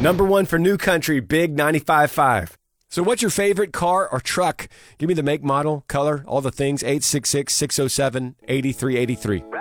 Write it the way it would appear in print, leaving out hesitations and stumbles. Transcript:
Number one for New Country, Big 95.5. So what's your favorite car or truck? Give me the make, model, color, all the things. 866-607-8383.